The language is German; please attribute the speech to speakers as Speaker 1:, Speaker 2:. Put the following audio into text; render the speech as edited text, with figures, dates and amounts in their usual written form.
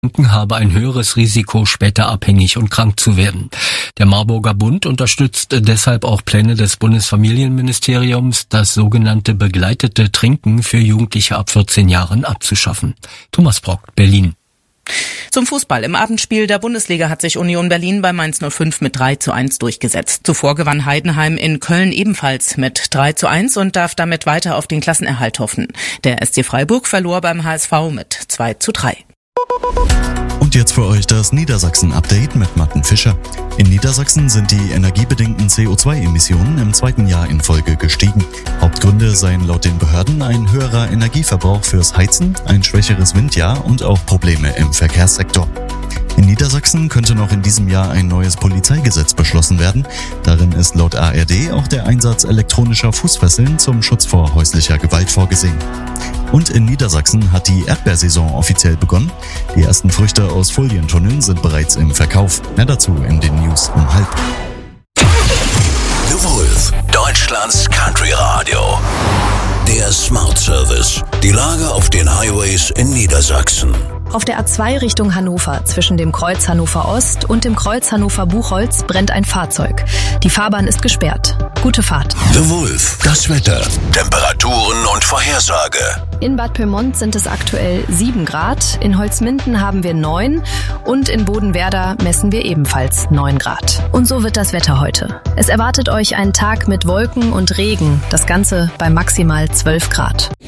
Speaker 1: habe ein höheres Risiko, später abhängig und krank zu werden. Der Marburger Bund unterstützt deshalb auch Pläne des Bundesfamilienministeriums, das sogenannte begleitete Trinken für Jugendliche ab 14 Jahren abzuschaffen. Thomas Brock, Berlin.
Speaker 2: Zum Fußball. Im Abendspiel der Bundesliga hat sich Union Berlin bei Mainz 05 mit 3:1 durchgesetzt. Zuvor gewann Heidenheim in Köln ebenfalls mit 3:1 und darf damit weiter auf den Klassenerhalt hoffen. Der SC Freiburg verlor beim HSV mit 2:3.
Speaker 3: Und jetzt für euch das Niedersachsen-Update mit Martin Fischer. In Niedersachsen sind die energiebedingten CO2-Emissionen im zweiten Jahr in Folge gestiegen. Hauptgründe seien laut den Behörden ein höherer Energieverbrauch fürs Heizen, ein schwächeres Windjahr und auch Probleme im Verkehrssektor. In Niedersachsen könnte noch in diesem Jahr ein neues Polizeigesetz beschlossen werden. Darin ist laut ARD auch der Einsatz elektronischer Fußfesseln zum Schutz vor häuslicher Gewalt vorgesehen. Und in Niedersachsen hat die Erdbeersaison offiziell begonnen. Die ersten Früchte aus Folientunneln sind bereits im Verkauf. Mehr dazu in den News um 12:30.
Speaker 4: The Wolf, Deutschlands Country Radio. Der Smart Service. Die Lage auf den Highways in Niedersachsen.
Speaker 5: Auf der A2 Richtung Hannover, zwischen dem Kreuz Hannover Ost und dem Kreuz Hannover Buchholz, brennt ein Fahrzeug. Die Fahrbahn ist gesperrt. Gute Fahrt.
Speaker 4: The Wolf, das Wetter, Temperaturen und Vorhersage.
Speaker 5: In Bad Pyrmont sind es aktuell 7 Grad, in Holzminden haben wir 9 und in Bodenwerder messen wir ebenfalls 9 Grad. Und so wird das Wetter heute. Es erwartet euch ein Tag mit Wolken und Regen, das Ganze bei maximal 12 Grad.